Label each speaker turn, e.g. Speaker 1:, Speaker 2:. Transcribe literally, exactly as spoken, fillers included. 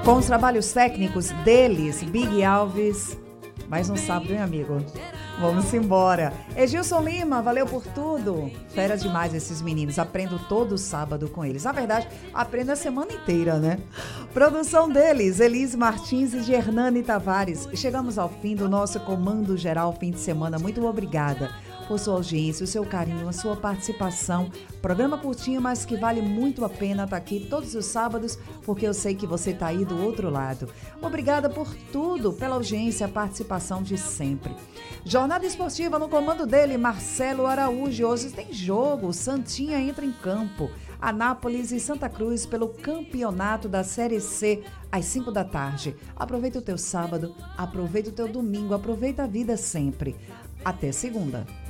Speaker 1: Com os trabalhos técnicos deles, Big Alves. Mais um sábado, hein, amigo? Vamos embora. Edilson Lima, valeu por tudo. Fera demais esses meninos. Aprendo todo sábado com eles. Na verdade, aprendo a semana inteira, né? Produção deles, Elise Martins e de Hernani Tavares. Chegamos ao fim do nosso Comando Geral Fim de Semana. Muito obrigada por sua audiência, o seu carinho, a sua participação. Programa curtinho, mas que vale muito a pena estar aqui todos os sábados, porque eu sei que você está aí do outro lado. Obrigada por tudo, pela audiência, a participação de sempre. Jornada Esportiva no comando dele, Marcelo Araújo. Hoje tem jogo, Santinha entra em campo. Anápolis e Santa Cruz pelo campeonato da Série C, às cinco da tarde. Aproveita o teu sábado, aproveita o teu domingo, aproveita a vida sempre. Até segunda.